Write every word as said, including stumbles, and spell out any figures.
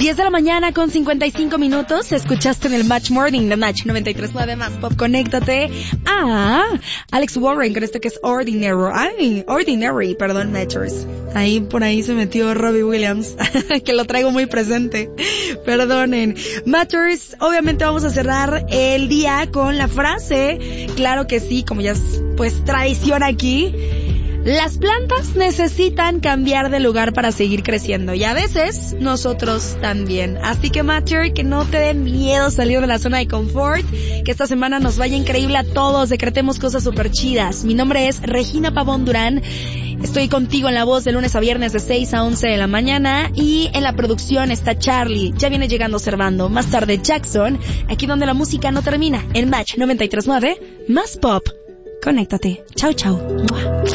diez de la mañana con cincuenta y cinco minutos. Escuchaste en el Match Morning de Match noventa y tres punto nueve Más Pop. Conéctate a Alex Warren con este que es Ordinary. Ay, Ordinary, perdón, Matchers. Ahí, por ahí se metió Robbie Williams, que lo traigo muy presente. Perdonen. Matchers, obviamente vamos a cerrar el día con la frase. Claro que sí, como ya es pues tradición aquí. Las plantas necesitan cambiar de lugar para seguir creciendo y a veces nosotros también. Así que Matcher, que no te den miedo salir de la zona de confort, que esta semana nos vaya increíble a todos, decretemos cosas súper chidas. Mi nombre es Regina Pavón Durán, estoy contigo en La Voz de lunes a viernes de seis a once de la mañana y en la producción está Charlie, ya viene llegando Servando, más tarde Jackson, aquí donde la música no termina, en Match noventa y tres punto nueve, Más Pop. Conéctate. Chau, chau. ¡Mua!